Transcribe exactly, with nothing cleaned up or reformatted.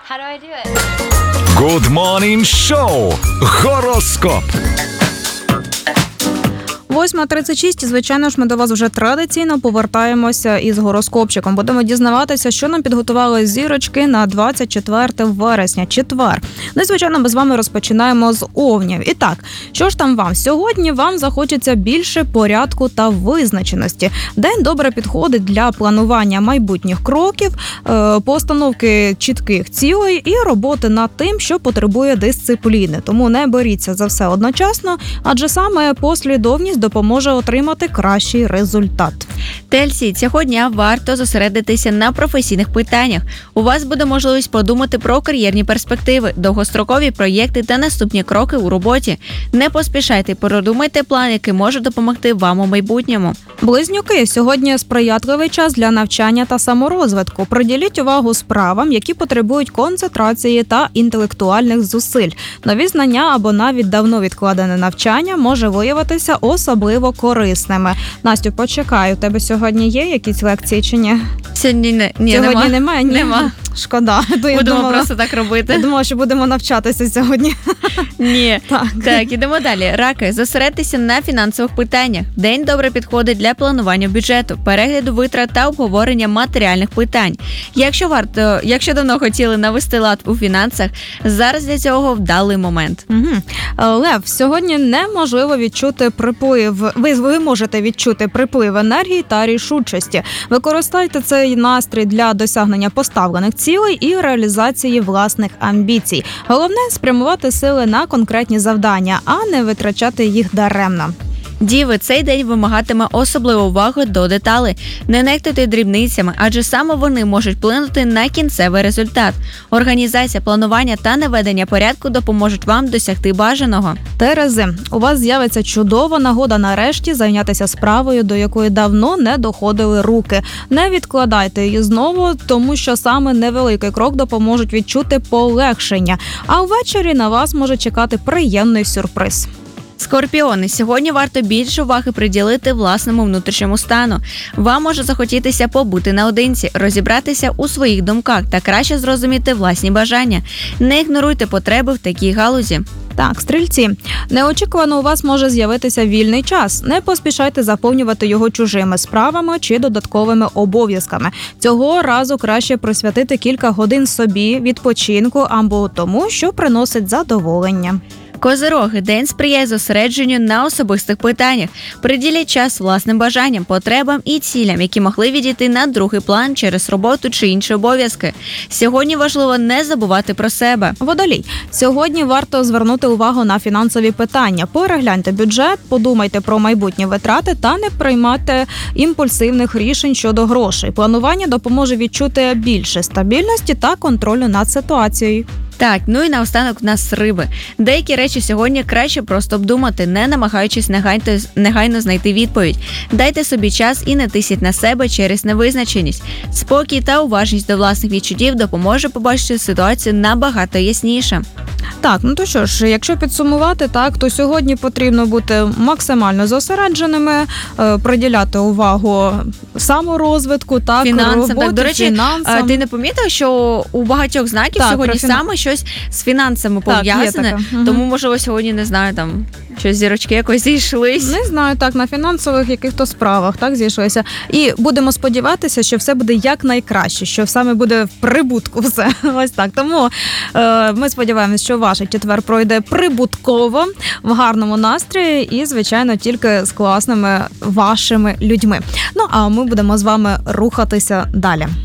How do I do it? Good Morning Show. Гороскоп. восьма тридцять шість, звичайно ж, ми до вас вже традиційно повертаємося із гороскопчиком. Будемо дізнаватися, що нам підготували зірочки на двадцять четверте вересня, четвер. Ну і, звичайно, ми з вами розпочинаємо з Овнів. І так, що ж там вам? Сьогодні вам захочеться більше порядку та визначеності. День добре підходить для планування майбутніх кроків, постановки чітких цілей і роботи над тим, що потребує дисципліни. Тому не боріться за все одночасно, адже саме послідовність допоможе отримати кращий результат. Тельці, цього дня варто зосередитися на професійних питаннях. У вас буде можливість подумати про кар'єрні перспективи, довгострокові проєкти та наступні кроки у роботі. Не поспішайте, продумайте план, який може допомогти вам у майбутньому. Близнюки, сьогодні сприятливий час для навчання та саморозвитку. Приділіть увагу справам, які потребують концентрації та інтелектуальних зусиль. Нові знання або навіть давно відкладене навчання може виявитися особливо корисними. Настю, почекай, у тебе сьогодні є якісь лекції чи ні? Сьогодні не, ні, Сьогодні нема. немає? Ні. Нема. Шкода. То я Будемо думала, просто так робити. Я думала, що будемо навчатися сьогодні. Ні. Так. Так, ідемо далі. Раки, зосередьтеся на фінансових питаннях. День добре підходить для планування бюджету, перегляду витрат та обговорення матеріальних питань. Якщо варто, якщо давно хотіли навести лад у фінансах, зараз для цього вдалий момент. Угу. Лев, сьогодні неможливо відчути приплив. Ви, ви можете відчути приплив енергії та рішучості. Використайте цей настрій для досягнення поставлених цілей і реалізації власних амбіцій. Головне – спрямувати сили на конкретні завдання, а не витрачати їх даремно. Діви, цей день вимагатиме особливої уваги до деталей. Не нехтуйте дрібницями, адже саме вони можуть вплинути на кінцевий результат. Організація, планування та наведення порядку допоможуть вам досягти бажаного. Терези, у вас з'явиться чудова нагода нарешті зайнятися справою, до якої давно не доходили руки. Не відкладайте її знову, тому що саме невеликий крок допоможуть відчути полегшення. А ввечері на вас може чекати приємний сюрприз. Скорпіони, сьогодні варто більше уваги приділити власному внутрішньому стану. Вам може захотітися побути наодинці, розібратися у своїх думках та краще зрозуміти власні бажання. Не ігноруйте потреби в такій галузі. Так, стрільці, неочікувано у вас може з'явитися вільний час. Не поспішайте заповнювати його чужими справами чи додатковими обов'язками. Цього разу краще присвятити кілька годин собі, відпочинку або тому, що приносить задоволення. Козироги, день сприяє зосередженню на особистих питаннях. Приділіть час власним бажанням, потребам і цілям, які могли відійти на другий план через роботу чи інші обов'язки. Сьогодні важливо не забувати про себе. Водолій, сьогодні варто звернути увагу на фінансові питання. Перегляньте бюджет, подумайте про майбутні витрати та не приймайте імпульсивних рішень щодо грошей. Планування допоможе відчути більше стабільності та контролю над ситуацією. Так, ну і наостанок в нас риби. Деякі речі сьогодні краще просто обдумати, не намагаючись негайно, негайно знайти відповідь. Дайте собі час і не тисніть на себе через невизначеність. Спокій та уважність до власних відчуттів допоможе побачити ситуацію набагато ясніше. Так, ну то що ж, якщо підсумувати, так, то сьогодні потрібно бути максимально зосередженими, е, приділяти увагу саморозвитку, так, фінансам. роботі, Так, до речі, фінансам. ти не помітила, що у багатьох знаків так, сьогодні фіна... саме щось з фінансами так, пов'язане, угу. Тому, можливо, сьогодні, не знаю, там, щось зірочки якось зійшлись. Не знаю, так, на фінансових якихось справах, так, зійшлися. І будемо сподіватися, що все буде якнайкраще, що саме буде в прибутку все. Ось так. Тому е, ми сподіваємося, що ваш четвер пройде прибутково, в гарному настрої і, звичайно, тільки з класними вашими людьми. Ну, а ми будемо з вами рухатися далі.